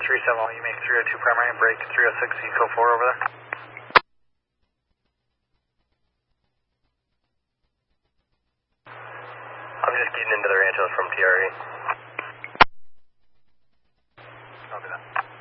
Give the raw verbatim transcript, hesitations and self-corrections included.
three seven, you make three oh two primary and break three oh six eco four over there. I'm just getting into the ranchos from T R E. Copy that.